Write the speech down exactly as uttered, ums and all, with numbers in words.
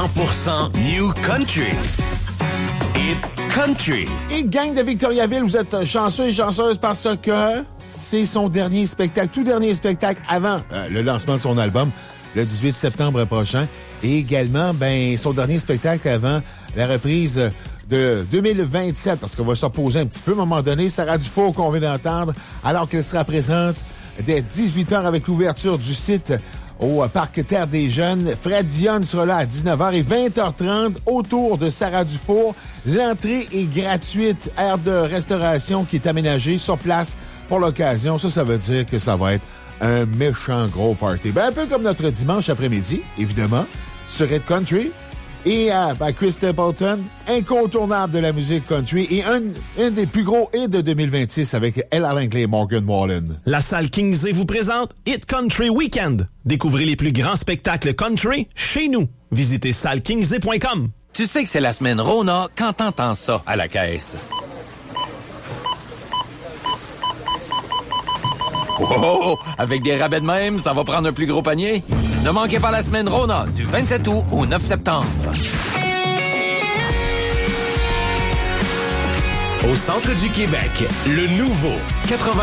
cent pour cent New Country. Hit Country. Et gang de Victoriaville, vous êtes chanceux et chanceuses parce que c'est son dernier spectacle, tout dernier spectacle avant euh, le lancement de son album, le dix-huit septembre prochain. Et également, ben, son dernier spectacle avant la reprise de deux mille vingt-sept, parce qu'on va s'opposer un petit peu à un moment donné. Sarah Dufour qu'on vient d'entendre, alors qu'elle sera présente dès dix-huit heures avec l'ouverture du site au Parc Terre des Jeunes. Fred Dionne sera là à dix-neuf heures et vingt heures trente autour de Sarah Dufour. L'entrée est gratuite. Aire de restauration qui est aménagée sur place pour l'occasion. Ça, ça veut dire que ça va être un méchant gros party. Ben, un peu comme notre dimanche après-midi, évidemment, sur Hit Country. Et euh, ben, Chris Stapleton, incontournable de la musique country et un, un des plus gros hits de deux mille vingt-six avec Ella Langley et Morgan Wallen. La salle Kingsley vous présente Hit Country Weekend. Découvrez les plus grands spectacles country chez nous. Visitez salle kingsley point com. Tu sais que c'est la semaine Rona quand t'entends ça à la caisse. Oh, avec des rabais de même, ça va prendre un plus gros panier. Ne manquez pas la semaine Rona du vingt-sept août au neuf septembre. Au centre du Québec, le nouveau quatre-vingt